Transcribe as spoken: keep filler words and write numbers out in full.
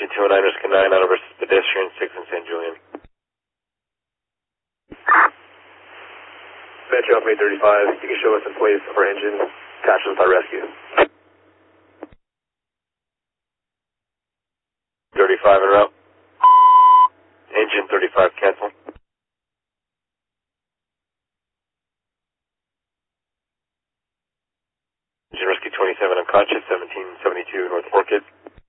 Engine two oh nine, Rescue nine, Auto versus pedestrian, six in San Julian. Metro Alpha eight thirty-five, you can show us in place of our engine, attached with our rescue. thirty-five en route. Engine thirty-five, cancel. Engine Rescue twenty-seven unconscious, seventeen seventy-two North Orchid.